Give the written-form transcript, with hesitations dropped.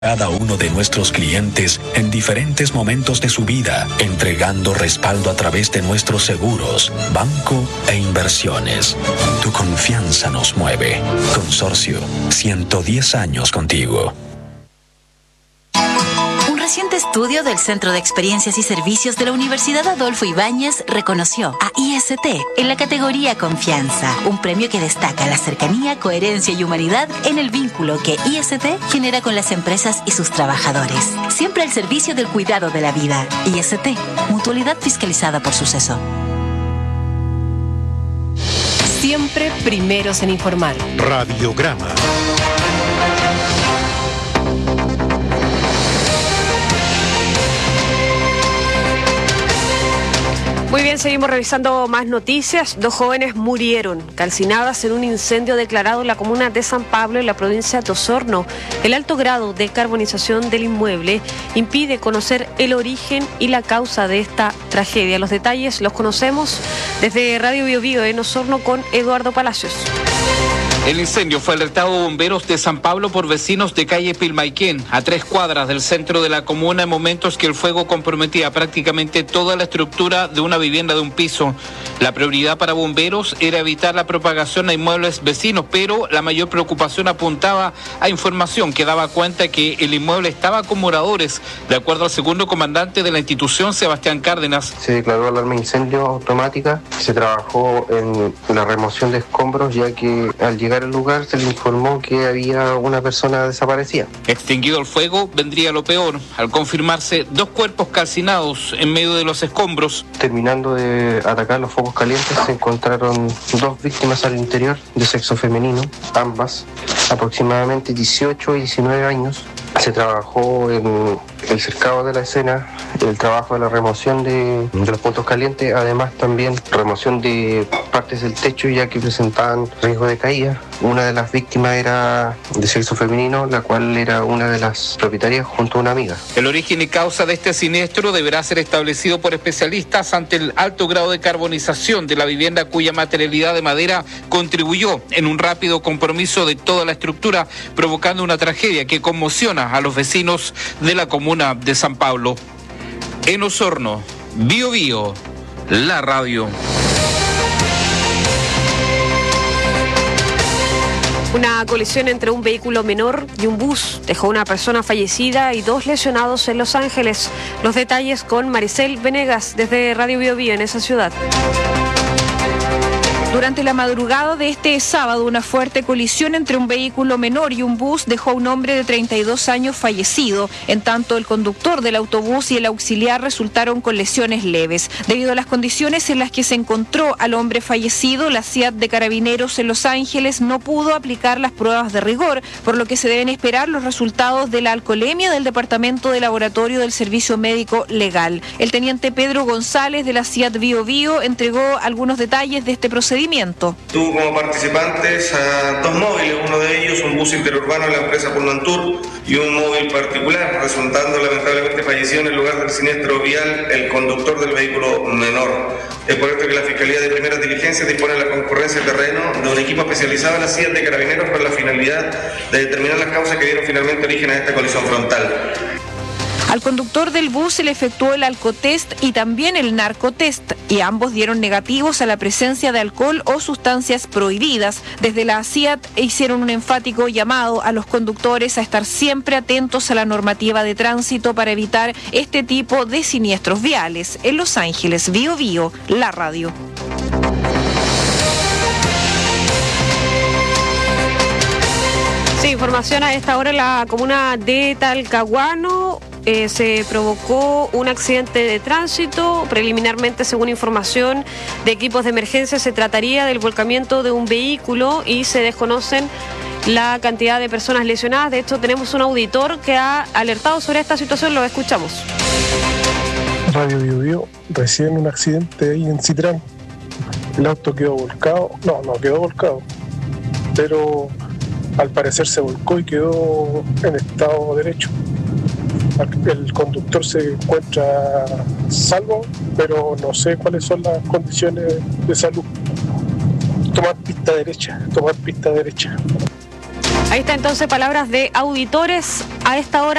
cada uno de nuestros clientes en diferentes momentos de su vida, entregando respaldo a través de nuestros seguros, banco e inversiones. Tu confianza nos mueve. Consorcio, 110 años contigo. Un reciente estudio del Centro de Experiencias y Servicios de la Universidad Adolfo Ibáñez reconoció a IST en la categoría Confianza, un premio que destaca la cercanía, coherencia y humanidad en el vínculo que IST genera con las empresas y sus trabajadores. Siempre al servicio del cuidado de la vida. IST, mutualidad fiscalizada por Suceso. Siempre primeros en informar. Radiograma. Muy bien, seguimos revisando más noticias. 2 jóvenes murieron calcinadas en un incendio declarado en la comuna de San Pablo, en la provincia de Osorno. El alto grado de carbonización del inmueble impide conocer el origen y la causa de esta tragedia. Los detalles los conocemos desde Radio Bio Bio en Osorno con Eduardo Palacios. El incendio fue alertado a bomberos de San Pablo por vecinos de calle Pilmaiquén, a 3 cuadras del centro de la comuna, en momentos que el fuego comprometía prácticamente toda la estructura de una vivienda de un piso. La prioridad para bomberos era evitar la propagación a inmuebles vecinos, pero la mayor preocupación apuntaba a información que daba cuenta que el inmueble estaba con moradores, de acuerdo al segundo comandante de la institución, Sebastián Cárdenas. Se declaró alarma de incendio automática, se trabajó en la remoción de escombros, ya que al llegar al lugar se le informó que había una persona desaparecida. Extinguido el fuego, vendría lo peor, al confirmarse 2 cuerpos calcinados en medio de los escombros. Terminando de atacar los focos calientes, se encontraron 2 víctimas al interior de sexo femenino, ambas aproximadamente 18 y 19 años. Se trabajó en el cercado de la escena, el trabajo de la remoción de los puntos calientes, además también remoción de partes del techo ya que presentaban riesgo de caída. Una de las víctimas era de sexo femenino, la cual era una de las propietarias junto a una amiga. El origen y causa de este siniestro deberá ser establecido por especialistas ante el alto grado de carbonización de la vivienda, cuya materialidad de madera contribuyó en un rápido compromiso de toda la estructura, provocando una tragedia que conmociona a los vecinos de la comuna de San Pablo. En Osorno, Bio Bio, la radio. Una colisión entre un vehículo menor y un bus dejó una persona fallecida y 2 lesionados en Los Ángeles. Los detalles con Maricel Venegas desde Radio Bio Bio en esa ciudad. Durante la madrugada de este sábado, una fuerte colisión entre un vehículo menor y un bus dejó a un hombre de 32 años fallecido. En tanto, el conductor del autobús y el auxiliar resultaron con lesiones leves. Debido a las condiciones en las que se encontró al hombre fallecido, la CIAT de Carabineros en Los Ángeles no pudo aplicar las pruebas de rigor, por lo que se deben esperar los resultados de la alcoholemia del Departamento de Laboratorio del Servicio Médico Legal. El teniente Pedro González de la CIAT Bio Bio entregó algunos detalles de este procedimiento. Tuvo como participantes a 2 móviles, uno de ellos un bus interurbano de la empresa Pullmantur y un móvil particular, resultando lamentablemente fallecido en el lugar del siniestro vial el conductor del vehículo menor. Es por esto que la Fiscalía de Primeras Diligencias dispone de la concurrencia de terreno de un equipo especializado en la CIAT de Carabineros con la finalidad de determinar las causas que dieron finalmente origen a esta colisión frontal. Al conductor del bus se le efectuó el alcotest y también el narcotest, y ambos dieron negativos a la presencia de alcohol o sustancias prohibidas. Desde la CIAT hicieron un enfático llamado a los conductores a estar siempre atentos a la normativa de tránsito para evitar este tipo de siniestros viales. En Los Ángeles, Bio Bio, la radio. Sí, información a esta hora en la comuna de Talcahuano. Se provocó un accidente de tránsito. Preliminarmente, según información de equipos de emergencia, se trataría del volcamiento de un vehículo y se desconocen la cantidad de personas lesionadas. De hecho, tenemos un auditor que ha alertado sobre esta situación. Lo escuchamos. Radio Bio Bio, recién un accidente ahí en Citrán. El auto quedó volcado. No quedó volcado, pero al parecer se volcó y quedó en estado derecho. El conductor se encuentra salvo, pero no sé cuáles son las condiciones de salud. Tomar pista derecha. Ahí está entonces palabras de auditores a esta hora.